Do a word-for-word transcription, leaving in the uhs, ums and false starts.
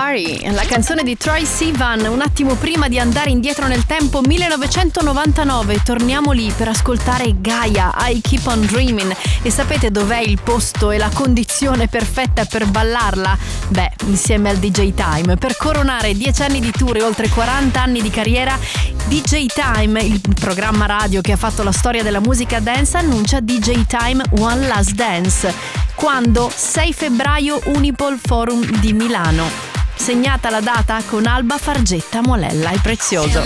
Party, la canzone di Troye Sivan. Un attimo prima di andare indietro nel tempo, millenovecentonovantanove, torniamo lì per ascoltare Gaia, I Keep on Dreaming. E sapete dov'è il posto e la condizione perfetta per ballarla? Beh, insieme al D J Time. Per coronare dieci anni di tour e oltre quaranta anni di carriera, D J Time, il programma radio che ha fatto la storia della musica dance, annuncia D J Time One Last Dance. Quando? sei febbraio, Unipol Forum di Milano. Segnata la data con Alba Fargetta Molella e Prezioso.